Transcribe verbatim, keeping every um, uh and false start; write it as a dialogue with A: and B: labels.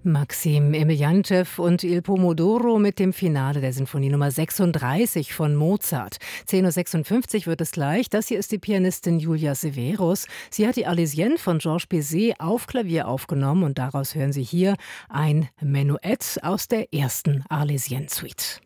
A: Maxim Emiljanschew und Il Pomodoro mit dem Finale der Sinfonie Nummer sechsunddreißig von Mozart. zehn Uhr sechsundfünfzig wird es gleich. Das hier ist die Pianistin Julia Severus. Sie hat die Arlésienne von Georges Bizet auf Klavier aufgenommen und daraus hören Sie hier ein Menuett aus der ersten Arlésienne-Suite.